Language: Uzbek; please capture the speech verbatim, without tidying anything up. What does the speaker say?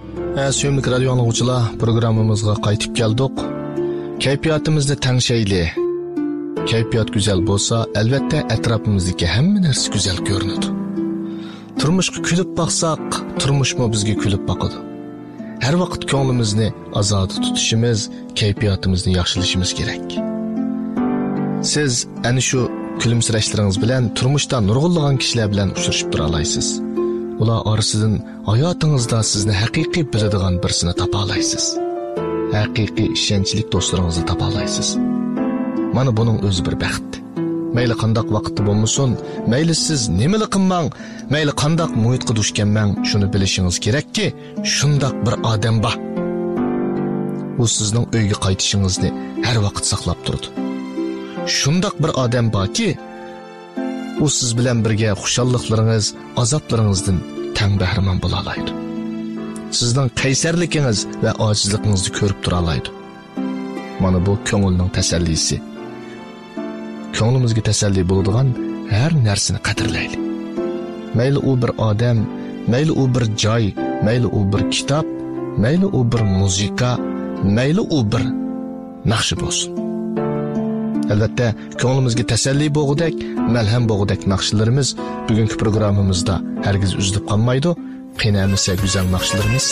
Suyumlik radio anglaguvchilar, programmamizga qaytib keldik. Kayfiyatimizni tangshayli. Kayfiyat güzel bo'lsa, albatta atrofimizdagi hamma narsa güzel ko'rinadi. Turmushga kulib baqsaq, turmushmo bizga kulib baqadi. Har vaqt ko'nglimizni ozod tutishimiz, kayfiyatimizni yaxshilashimiz kerak. Siz ana shu kulimsirashlaringiz bilan turmushda nurg'unlagan kishilar bilan uchrashib tura olasiz. Ular orasidan hayotingizda sizni haqiqiy biladigan birsini topa olasiz. Haqiqiy ishonchli do'stlaringizni topa olasiz. Mana buning o'zi bir baxt. Mayli qandaq vaqtda bo'lmasin, mayli siz nimani qilmang, mayli qandaq muhitga duch kelmang, shuni bilishingiz kerakki, shundaq bir odam bor. U sizning uyga qaytishingizni har vaqt saqlab turadi. Shundaq bir odam borki, u siz bilan birga xushalliklaringiz, azoblaringizdan tang bahramon bo'la oladi. Sizning qaysarligingiz va ojizligingizni ko'rib tura oladi. Mana bu ko'ngilning tasallisi. Ko'nglimizga tasalli bo'ladigan har narsani qadrlayli. Mayli u bir odam, mayli u bir joy, mayli u bir kitob, mayli u bir musiqa, mayli u bir naqsh bo'lsin. Albatta, ko'nglimizga tasalli bo'lgudak, malham bo'lgudak naqshlarimiz bugungi programmamizda hargiz uzilib qolmaydi. Qiynamasa go'zal naqshlarimiz